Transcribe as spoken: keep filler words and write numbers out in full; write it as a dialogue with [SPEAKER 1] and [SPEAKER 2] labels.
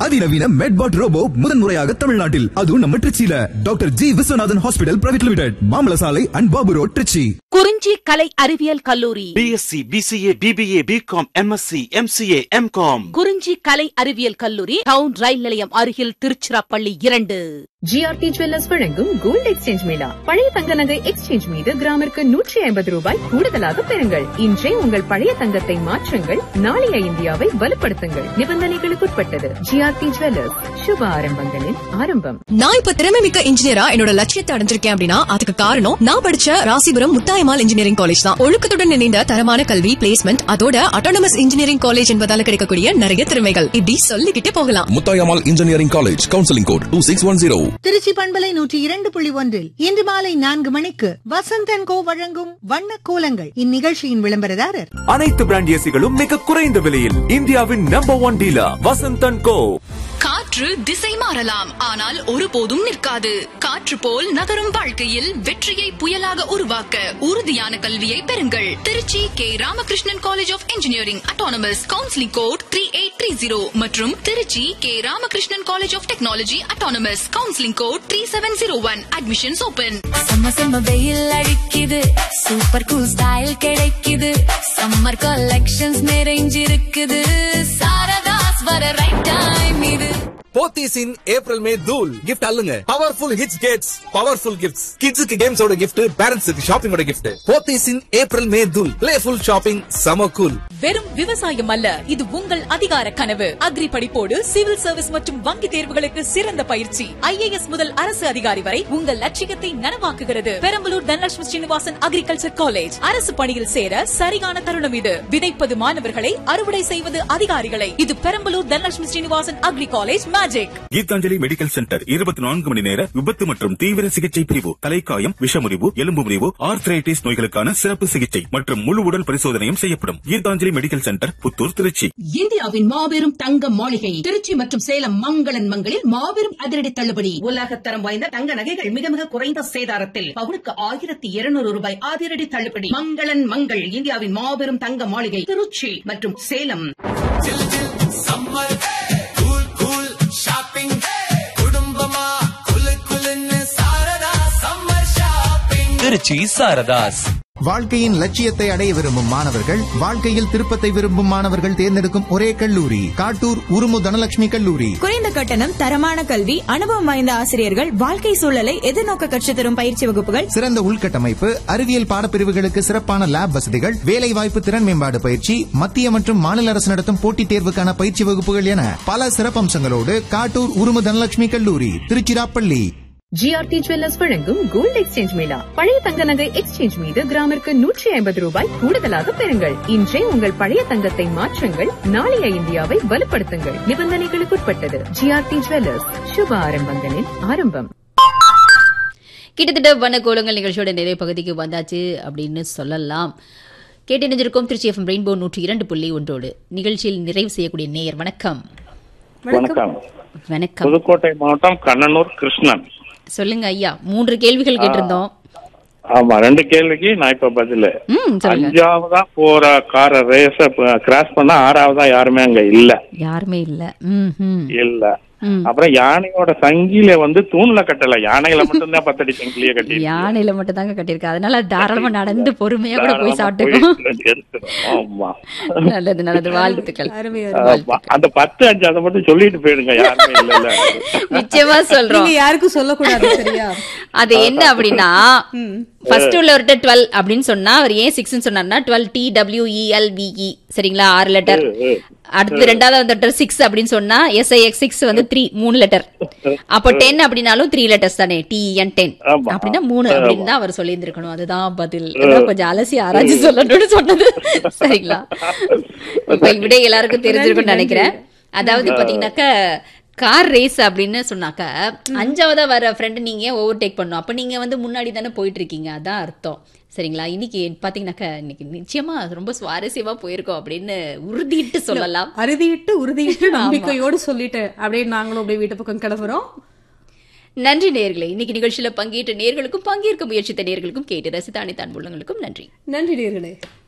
[SPEAKER 1] அதிநவீன மெட்பாட் ரோபோ முதன்முறையாக தமிழ்நாட்டில், அதுவும் நம்ம திருச்சியில. Doctor G Viswanathan hospital private limited, மாமல சாலை அண்ட் பாபு ரோட், திருச்சி.
[SPEAKER 2] குறிஞ்சி கலை அறிவியல் கல்லூரி
[SPEAKER 3] BSc, PCA, BBA, BCom, MSc, MCA, M Com.
[SPEAKER 2] குறிஞ்சி கலை அறிவியல் கல்லூரி, டவுன் ரயில் நிலையம் அருகில், திருச்சிராப்பள்ளி இரண்டு.
[SPEAKER 4] ஜிஆர்டி ஜுவல்லர்ஸ் வழங்கும் கோல்டு எக்ஸ்சேஞ்ச் மேளா. பழைய தங்க நகை எக்ஸ்சேஞ்ச் மீது கிராமிற்கு நூற்றி ஐம்பது ரூபாய் கூடுதலாக பெறுங்கள். இன்றே உங்கள் பழைய தங்கத்தை மாற்றுங்கள், நாளைய இந்தியாவை வலுப்படுத்துங்கள். நிபந்தனைகளுக்குட்பட்டது. ஜிஆர்டி ஜுவல்லர்ஸ், சுப ஆரம்பங்களின் ஆரம்பம்.
[SPEAKER 5] நான் இப்ப திறமை மிக்க இன்ஜினியரா என்னோட லட்சியத்தை அடைஞ்சிருக்கேன் அப்படின்னா அதுக்கு காரணம் நான் படிச்ச ராசிபுரம் முத்தாயம்மாள் இன்ஜினியரிங் காலேஜ் தான். ஒழுக்கத்துடன் இணைந்த தரமான கல்வி, பிளேஸ்மெண்ட், அதோட அட்டானமஸ் இன்ஜினியரிங் காலேஜ் என்பதால கிடைக்கக்கூடிய நிறைய திறமைகள் இப்படி சொல்லிக்கிட்டே போகலாம்.
[SPEAKER 6] Muthayammal engineering college, counselling code two six one zero.
[SPEAKER 7] Trichy பண்பலை நூற்றி இரண்டு புள்ளி ஒன்றில் இன்று மாலை நான்கு மணிக்கு வசந்தன் கோ வழங்கும் வண்ண கோலங்கள். இந்நிகழ்ச்சியின் விளம்பரதாரர்
[SPEAKER 8] அனைத்து பிராண்ட் ஏசிகளும் மிக குறைந்த விலையில் இந்தியாவின் நம்பர் ஒன் டீலர் வசந்தன் கோ.
[SPEAKER 5] காற்று திசை மாறலாம், ஆனால் ஒருபோதும் நிற்காது. காற்று போல் நகரும் வாழ்க்கையில் வெற்றியை புயலாக உருவாக்க உறுதியான கல்வியை பெறுங்கள். Trichy K Ramakrishnan college of engineering autonomous, counselling code three eight three zero மற்றும் Trichy K Ramakrishnan college of technology autonomous, counselling code three seven zero one. Admissions open.
[SPEAKER 9] செம்ம செம்ம வெயில் அடிக்குது, சூப்பர் கூல் ஸ்டைல் கிடைக்குது, சம்மர் கலெக்ஷன்ஸ் நிறைஞ்சிருக்குது, சாரதாஸ் வர ரைட் டைம் இது.
[SPEAKER 8] போத்தீஸின் April May தூள் gift அல்லுங்க. Powerful hits Gates, powerful gifts. கிட்ஸுக்கு கேம்ஸோட கிஃப்ட், பேரண்ட்ஸுக்கு ஷாப்பிங்கோட கிஃப்ட். போத்தீஸின் ஏப்ரல் மே தூள், பிளேஃபுல் ஷாப்பிங், சம கூல்.
[SPEAKER 5] வெறும் விவசாயம் அல்ல, இது உங்கள் அதிகார கனவு. அக்ரி படிப்போடு சிவில் சர்வீஸ் மற்றும் வங்கி தேர்வுகளுக்கு சிறந்த பயிற்சி. ஐஏஎஸ் முதல் அரசு அதிகாரி வரை உங்கள் லட்சியத்தை நனவாக்குகிறது. Perambalur Dhanalakshmi Srinivasan agriculture college. அரசு பணியில் சேர சரியான தருணம் இது. விதைப்பது மாணவர்களை, அறுவடை செய்வது அதிகாரிகளை. இது Perambalur Dhanalakshmi Srinivasan agri college magic.
[SPEAKER 10] Gitanjali medical centre இருபத்தி நான்கு மணி நேர விபத்து மற்றும் தீவிர சிகிச்சை பிரிவு, தலைக்காயம், விஷமுறிவு, எலும்பு முறிவு, ஆர்த்ரைட்டிஸ் நோய்களுக்கான சிறப்பு சிகிச்சை மற்றும் முழு உடல் பரிசோதனையும் செய்யப்படும். Gitanjali medical centre, Puthur, Trichy.
[SPEAKER 2] இந்தியாவின் மாபெரும் தங்க மாளிகை திருச்சி மற்றும் சேலம் மங்களன் மங்களில் மாபெரும் அதிரடி தள்ளுபடி. உலகத்தரம் வாய்ந்த தங்க நகைகள் மிக மிக குறைந்த சேதாரத்தில் பவுனுக்கு ஆயிரத்தி இருநூறு ரூபாய் அதிரடி தள்ளுபடி. மங்களன் மங்கள், இந்தியாவின் மாபெரும் தங்க மாளிகை, திருச்சி மற்றும் சேலம்.
[SPEAKER 8] திருச்சி சாரதாஸ்.
[SPEAKER 11] வாழ்க்கையின் லட்சியத்தை அடைய விரும்பும் மாணவர்கள், வாழ்க்கையில் திருப்பத்தை விரும்பும் மாணவர்கள் தேர்ந்தெடுக்கும் ஒரே கல்லூரி காட்டூர் உருமு தனலட்சுமி கல்லூரி.
[SPEAKER 12] குறைந்த கட்டணம், தரமான கல்வி, அனுபவம் வாய்ந்த ஆசிரியர்கள், வாழ்க்கை சூழலை எதிர்நோக்க கற்றுத் தரும் பயிற்சி வகுப்புகள்,
[SPEAKER 11] சிறந்த உள்கட்டமைப்பு, அறிவியல் பாடப்பிரிவுகளுக்கு சிறப்பான லேப் வசதிகள், வேலைவாய்ப்பு, திறன் மேம்பாடு பயிற்சி, மத்திய மற்றும் மாநில அரசு நடத்தும் போட்டித் தேர்வுக்கான பயிற்சி வகுப்புகள் என பல சிறப்பம்சங்களோடு காட்டூர் உருமு தனலட்சுமி கல்லூரி, திருச்சிராப்பள்ளி.
[SPEAKER 4] ஜிஆர்டி ஜுவல்லர்ஸ் வழங்கும் கோல்டு எக்ஸ்சேஞ்ச் மேளா. பழைய தங்க நகை எக்ஸ்சேஞ்ச் மீது கிராமிற்கு நூற்றி ஐம்பது ரூபாய் கூடுதலாக பெறுங்கள். இன்றே உங்கள் பழைய தங்கத்தை மாற்றுங்கள், நாளைய இந்தியாவை வலுப்படுத்துங்கள். நிபந்தனைகளுக்குட்பட்டது. ஜிஆர்டி ஜுவல்லர்ஸ், சுப ஆரம்பங்களின் ஆரம்பம்.
[SPEAKER 13] கிட்டத்தட்ட வண்ணக்கோலங்கள் நிகழ்ச்சியோட நிறைய பகுதிக்கு வந்தாச்சு அப்படின்னு சொல்லலாம். கேட்டு நினைஞ்சிருக்கோம் திருச்சி எஃப்எம் ரெயின்போ நூற்றி இரண்டு புள்ளி ஒன்றோடு. நிகழ்ச்சியில் நிறைவு செய்யக்கூடிய நேயர் வணக்கம்.
[SPEAKER 14] வணக்கம்.
[SPEAKER 13] வணக்கம்.
[SPEAKER 14] புதுக்கோட்டை மாவட்டம் கண்ணனூர் கிருஷ்ணன்.
[SPEAKER 13] சொல்லுங்க ஐயா. மூன்று கேள்விகள் கேட்டிருந்தோம்.
[SPEAKER 14] ஆமா, ரெண்டு கேள்விக்கு நான் இப்ப பதில். அஞ்சாவதா போற கார ரேஸ கிராஸ் பண்ணா ஆறாவதா யாருமே அங்க இல்ல.
[SPEAKER 13] யாருமே இல்ல.
[SPEAKER 14] இல்ல. அப்புறம் யானையோட சங்கில வந்து தூண்ல கட்டல, யானையில மட்டும் தான் பத்தடி சங்கிலிய கட்டி,
[SPEAKER 13] யானையில மட்டும் தாங்க கட்டிருக்கு. அதனால தாராளமா நடந்து பொறுமையா கூட போய் சாப்பிட்டுக்கோம். நல்லது நல்லது, வாழ்த்துக்கள்.
[SPEAKER 14] அந்த பத்து அஞ்சு அதை மட்டும் சொல்லிட்டு போயிடுங்க, யாருமே இல்ல.
[SPEAKER 13] நிச்சயமா சொல்றோம்,
[SPEAKER 12] யாருக்கும் சொல்லக்கூடாது. சரியா?
[SPEAKER 13] அது என்ன அப்படின்னா, ஃபர்ஸ்ட் உள்ளவர்கிட்ட டுவெல் அப்படின்னு சொன்னா அவர் ஏன் சிக்ஸ் சொன்னார்னா twelve D W E L V E, சரிங்களா, ஆறு லெட்டர். அடுத்து ரெண்டாவது வந்து சிக்ஸ் அப்படின்னு சொன்னா எஸ்ஐஎக்ஸ் சிக்ஸ் வந்து த்ரீ, மூணு லெட்டர். அப்போ டென் அப்படின்னாலும் த்ரீ லெட்டர்ஸ் தானே, டிஎன் டென் அப்படின்னா மூணு அப்படின்னு தான் அவர் சொல்லி இருந்திருக்கணும். அதுதான் பதில். கொஞ்சம் அலசி ஆராய்ச்சி சொல்லணும்னு சொன்னது. சரிங்களா? இப்ப விட எல்லாருக்கும் தெரிஞ்சிருக்கும்னு நினைக்கிறேன். அதாவது பாத்தீங்கன்னாக்க கார் ரேஸ் அப்படின்னு சொன்னாக்க அஞ்சாவதா வர ஃப்ரெண்டு நீங்க ஓவர் டேக் பண்ணும். அப்ப நீங்க வந்து முன்னாடி தானே போயிட்டு இருக்கீங்க, அதான் அர்த்தம். சரிங்களா? இன்னைக்கு பாத்தீங்கன்னாக்க இன்னைக்கு நிச்சயமா ரொம்ப சுவாரஸ்யமா போயிருக்கோம் அப்படின்னு உறுதிட்டு சொல்லலாம்.
[SPEAKER 12] அறுதிட்டு உறுதிட்டு நம்பிக்கையோடு சொல்லிட்டு அப்படியே நாங்களும் அப்படியே வீட்டு பக்கம் கிளம்புறோம்.
[SPEAKER 13] நன்றி நேயர்களே. இன்னைக்கு நிகழ்ச்சியில பங்கேற்ற நேயர்களுக்கும் பங்கேற்க முயற்சித்த நேயர்களுக்கும் கேட்டு ரசித்த அனைத்து அன்புள்ளங்களுக்கும் நன்றி.
[SPEAKER 12] நன்றி நேயர்களே.